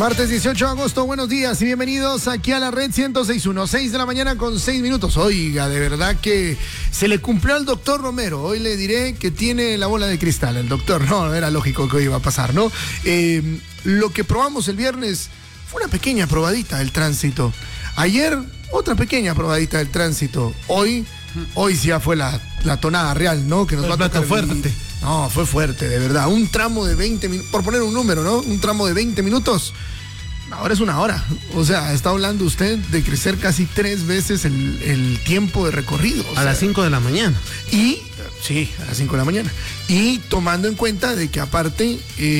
Martes 18 de agosto, buenos días y bienvenidos aquí a la red 106.1, 6 de la mañana con 6 minutos. Oiga, de verdad que se le cumplió al doctor Romero. Hoy le diré que tiene la bola de cristal. El doctor, no, era lógico que hoy iba a pasar, ¿no? Lo que probamos el viernes fue una pequeña probadita del tránsito. Ayer, otra pequeña probadita del tránsito. Hoy sí ya fue la tonada real, ¿no? Que nos va a tocar fuerte. No, fue fuerte, de verdad. Un tramo de 20 minutos, por poner un número, ¿no? Un tramo de 20 minutos, ahora es una hora. O sea, está hablando usted de crecer casi 3 veces el tiempo de recorrido. A las 5 de la mañana. Y, sí, a las 5 de la mañana. Y tomando en cuenta de que aparte,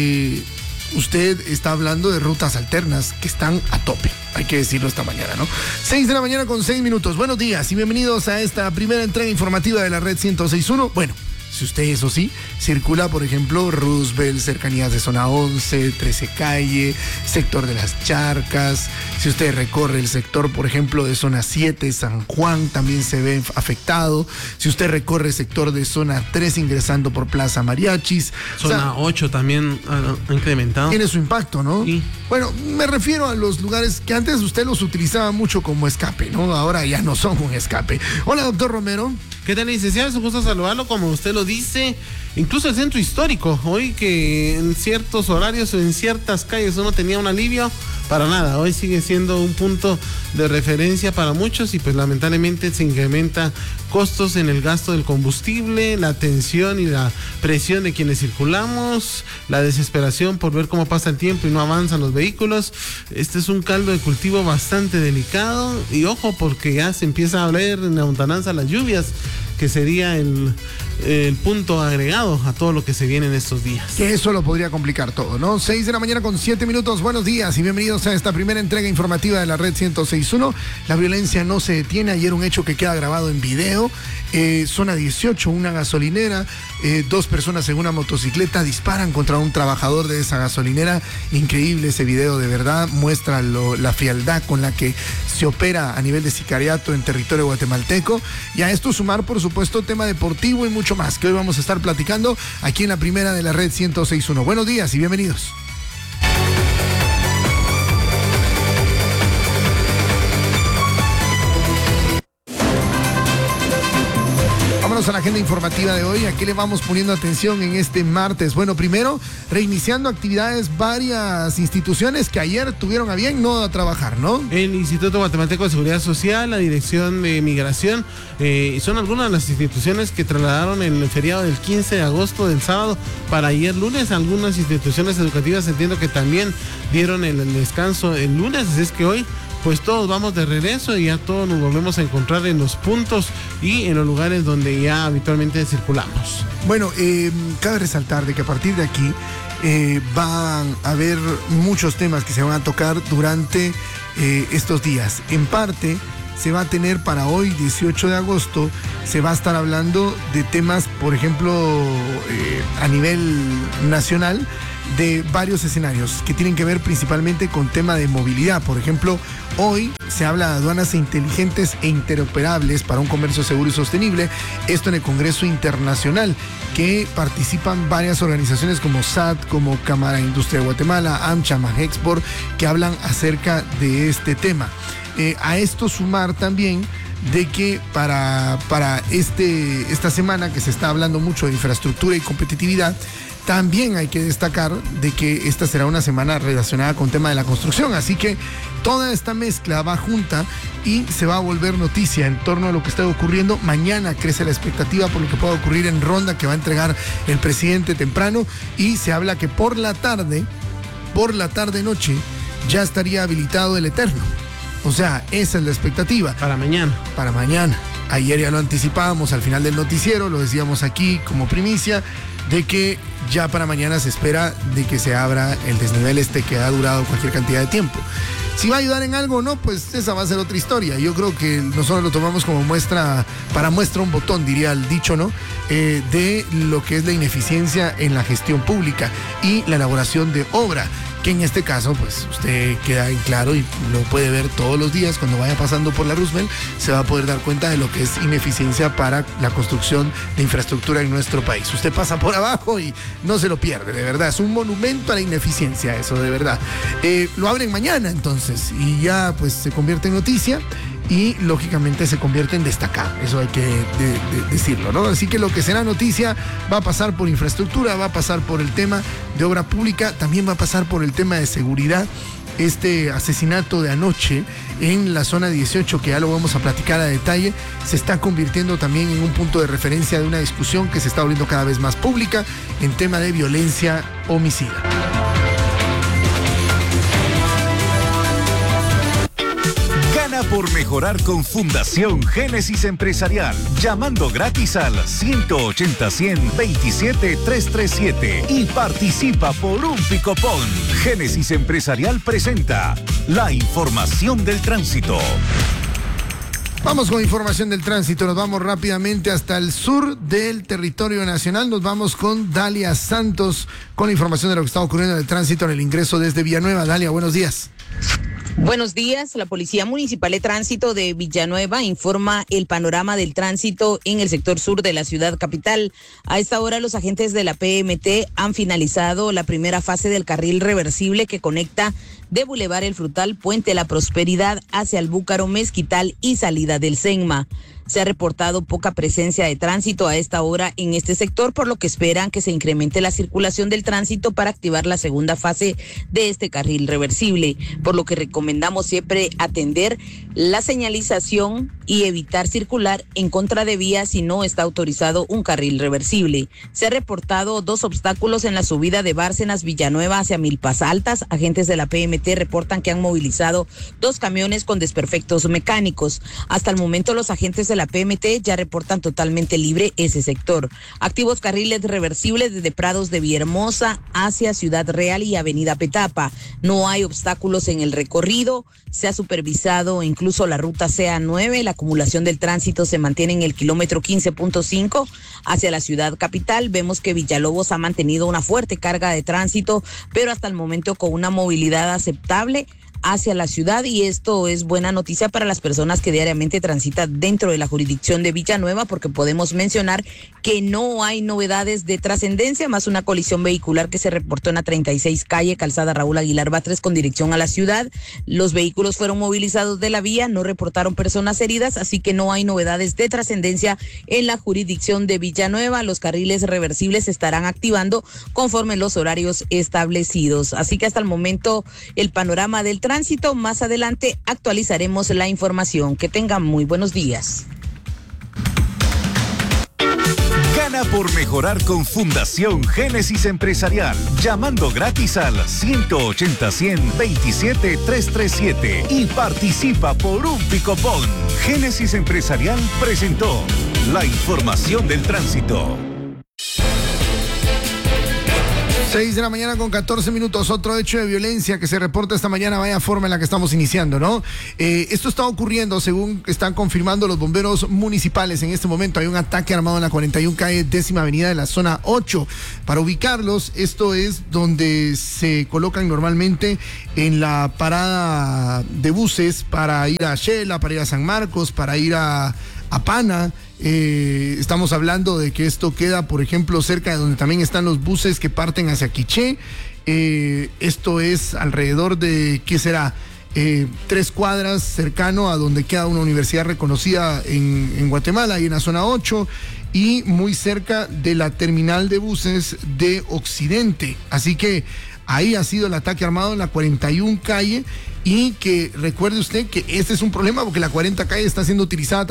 usted está hablando de rutas alternas que están a tope. Hay que decirlo esta mañana, ¿no? 6 de la mañana con 6 minutos. Buenos días y bienvenidos a esta primera entrega informativa de la red 106.1. Bueno, si usted, eso sí, circula, por ejemplo, Roosevelt, cercanías de zona 11, 13 calle, sector de las Charcas. Si usted recorre el sector, por ejemplo, de zona 7, San Juan, también se ve afectado. Si usted recorre el sector de zona 3, ingresando por Plaza Mariachis. Zona 8 también ha incrementado. Tiene su impacto, ¿no? Sí. Bueno, me refiero a los lugares que antes usted los utilizaba mucho como escape, ¿no? Ahora ya no son un escape. Hola, doctor Romero. ¿Qué tal, licenciado? Es un gusto saludarlo, como usted lo dice. Incluso el centro histórico, hoy que en ciertos horarios o en ciertas calles uno tenía un alivio, para nada, hoy sigue siendo un punto de referencia para muchos y pues lamentablemente se incrementa costos en el gasto del combustible, la tensión y la presión de quienes circulamos, la desesperación por ver cómo pasa el tiempo y no avanzan los vehículos. Este es un caldo de cultivo bastante delicado y ojo, porque ya se empieza a ver en la lontananza las lluvias, que sería el punto agregado a todo lo que se viene en estos días. Que eso lo podría complicar todo, ¿no? 6 de la mañana con 7 minutos. Buenos días y bienvenidos a esta primera entrega informativa de la red 106.1. La violencia no se detiene. Ayer un hecho que queda grabado en video. Zona 18, una gasolinera. 2 personas en una motocicleta disparan contra un trabajador de esa gasolinera. Increíble ese video, de verdad. Muestra la frialdad con la que se opera a nivel de sicariato en territorio guatemalteco. Y a esto sumar, por supuesto, tema deportivo y mucho más, que hoy vamos a estar platicando aquí en la primera de la red 106.1. Buenos días y bienvenidos. Vámonos a la agenda informativa de hoy. ¿A qué le vamos poniendo atención en este martes? Bueno, primero, reiniciando actividades varias instituciones que ayer tuvieron a bien no a trabajar, ¿no? El Instituto Guatemalteco de Seguridad Social, la Dirección de Migración, son algunas de las instituciones que trasladaron el feriado del 15 de agosto del sábado para ayer lunes. Algunas instituciones educativas entiendo que también dieron el descanso el lunes, así es que hoy pues todos vamos de regreso y ya todos nos volvemos a encontrar en los puntos y en los lugares donde ya habitualmente circulamos. Bueno, cabe resaltar de que a partir de aquí van a haber muchos temas que se van a tocar durante estos días. En parte se va a tener para hoy, 18 de agosto, se va a estar hablando de temas, por ejemplo, a nivel nacional, de varios escenarios que tienen que ver principalmente con tema de movilidad. Por ejemplo, hoy se habla de aduanas inteligentes e interoperables para un comercio seguro y sostenible. Esto en el Congreso Internacional, que participan varias organizaciones como SAT, como Cámara de Industria de Guatemala, AMCHA, Majexport, que hablan acerca de este tema. A esto sumar también de que para esta semana que se está hablando mucho de infraestructura y competitividad, también hay que destacar de que esta será una semana relacionada con tema de la construcción, así que toda esta mezcla va junta y se va a volver noticia en torno a lo que está ocurriendo. Mañana crece la expectativa por lo que pueda ocurrir en Ronda, que va a entregar el presidente temprano, y se habla que por la tarde noche, ya estaría habilitado el Eterno. O sea, esa es la expectativa. Para mañana. Para mañana. Ayer ya lo anticipábamos al final del noticiero, lo decíamos aquí como primicia, de que ya para mañana se espera de que se abra el desnivel que ha durado cualquier cantidad de tiempo. Si va a ayudar en algo o no, pues esa va a ser otra historia. Yo creo que nosotros lo tomamos como muestra, para muestra un botón, diría el dicho, ¿no? De lo que es la ineficiencia en la gestión pública y la elaboración de obra. que en este caso, pues usted queda en claro y lo puede ver todos los días cuando vaya pasando por la Roosevelt, se va a poder dar cuenta de lo que es ineficiencia para la construcción de infraestructura en nuestro país. Usted pasa por abajo y no se lo pierde, de verdad, es un monumento a la ineficiencia eso, de verdad. Lo abren mañana entonces y ya pues se convierte en noticia y lógicamente se convierte en destacado, eso hay que decirlo, ¿no? Así que lo que será noticia va a pasar por infraestructura, va a pasar por el tema de obra pública, también va a pasar por el tema de seguridad. Este asesinato de anoche en la zona 18, que ya lo vamos a platicar a detalle, se está convirtiendo también en un punto de referencia de una discusión que se está volviendo cada vez más pública en tema de violencia homicida. Por mejorar con Fundación Génesis Empresarial, llamando gratis al 180-100-27-337 y participa por un picopón. Génesis Empresarial presenta la información del tránsito. Vamos con información del tránsito, nos vamos rápidamente hasta el sur del territorio nacional, nos vamos con Dalia Santos con la información de lo que está ocurriendo en el tránsito en el ingreso desde Villanueva. Dalia, buenos días. Buenos días. La Policía Municipal de Tránsito de Villanueva informa el panorama del tránsito en el sector sur de la ciudad capital. A esta hora los agentes de la PMT han finalizado la primera fase del carril reversible que conecta de Boulevard El Frutal, Puente La Prosperidad hacia el Búcaro Mezquital y salida del Senma. Se ha reportado poca presencia de tránsito a esta hora en este sector, por lo que esperan que se incremente la circulación del tránsito para activar la segunda fase de este carril reversible, por lo que recomendamos siempre atender la señalización y evitar circular en contra de vías si no está autorizado un carril reversible. Se ha reportado 2 obstáculos en la subida de Bárcenas Villanueva hacia Milpas Altas. Agentes de la PMT reportan que han movilizado 2 camiones con desperfectos mecánicos. Hasta el momento los agentes de la PMT ya reportan totalmente libre ese sector. Activos carriles reversibles desde Prados de Villahermosa hacia Ciudad Real y Avenida Petapa. No hay obstáculos en el recorrido. Se ha supervisado incluso la ruta CA9. La acumulación del tránsito se mantiene en el kilómetro 15.5 hacia la ciudad capital. Vemos que Villalobos ha mantenido una fuerte carga de tránsito, pero hasta el momento con una movilidad aceptable hacia la ciudad, y esto es buena noticia para las personas que diariamente transitan dentro de la jurisdicción de Villanueva, porque podemos mencionar que no hay novedades de trascendencia, más una colisión vehicular que se reportó en la 36 calle Calzada Raúl Aguilar Batres con dirección a la ciudad. Los vehículos fueron movilizados de la vía, no reportaron personas heridas, así que no hay novedades de trascendencia en la jurisdicción de Villanueva. Los carriles reversibles se estarán activando conforme los horarios establecidos, así que hasta el momento el panorama del tránsito. Más adelante actualizaremos la información. Que tengan muy buenos días. Gana por mejorar con Fundación Génesis Empresarial, llamando gratis al 180-100-27-337 y participa por un picopón. Génesis Empresarial presentó la información del tránsito. 6 de la mañana con 14 minutos, otro hecho de violencia que se reporta esta mañana, vaya forma en la que estamos iniciando, ¿no? Esto está ocurriendo según están confirmando los bomberos municipales. En este momento hay un ataque armado en la 41 calle 10ª avenida de la zona 8. Para ubicarlos, esto es donde se colocan normalmente en la parada de buses para ir a Shela, para ir a San Marcos, para ir a Pana. Estamos hablando de que esto queda, por ejemplo, cerca de donde también están los buses que parten hacia Quiché. Esto es alrededor de, ¿qué será? 3 cuadras cercano a donde queda una universidad reconocida en Guatemala, y en la zona 8, y muy cerca de la terminal de buses de Occidente. Así que ahí ha sido el ataque armado en la 41 calle, y que recuerde usted que este es un problema porque la 40 calle está siendo utilizada